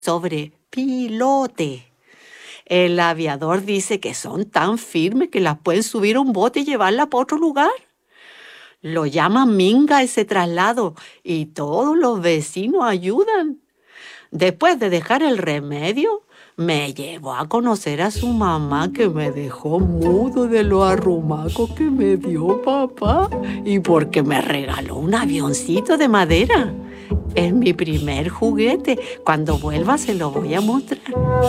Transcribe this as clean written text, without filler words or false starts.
sobre pilote. El aviador dice que son tan firmes que las pueden subir a un bote y llevarla para otro lugar. Lo llaman minga ese traslado y todos los vecinos ayudan. Después de dejar el remedio, me llevó a conocer a su mamá, que me dejó mudo de lo arrumaco que me dio papá y porque me regaló un avioncito de madera. Es mi primer juguete. Cuando vuelva se lo voy a mostrar.